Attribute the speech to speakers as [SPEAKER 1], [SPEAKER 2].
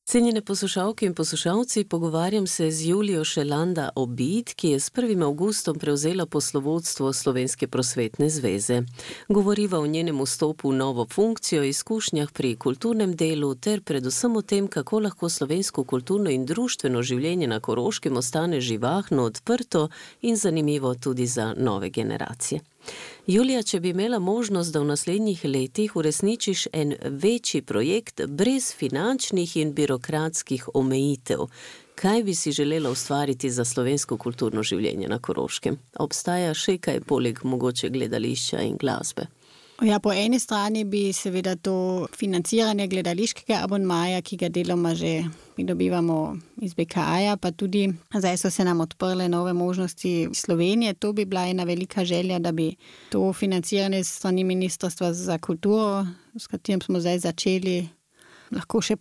[SPEAKER 1] Cenjene poslušalke in poslušalci, pogovarjam se z Julijo Šelanda Obid, ki je s 1. avgustom prevzela poslovodstvo Slovenske prosvetne zveze. Govoriva o njenem vstopu v novo funkcijo, izkušnjah pri kulturnem delu ter predvsem o tem, kako lahko slovensko kulturno in društveno življenje na Koroškem ostane živahno, odprto in zanimivo tudi za nove generacije. Julija, če bi imela možnost, da v naslednjih letih uresničiš en večji projekt brez finančnih in birokratskih omejitev, kaj bi si želela ustvariti za slovensko kulturno življenje na Koroškem? Obstaja še kaj poleg mogoče gledališča in glasbe?
[SPEAKER 2] Ja, po eni strani bi seveda to financiranje gledališkega abonmaja, ki ga deloma že dobivamo iz BKA-ja, pa tudi zdaj so se nam odprle nove možnosti Slovenije. To bi bila ena velika želja, da bi to financiranje s strani Ministrstva za kulturo, s katerim smo zdaj začeli, lahko še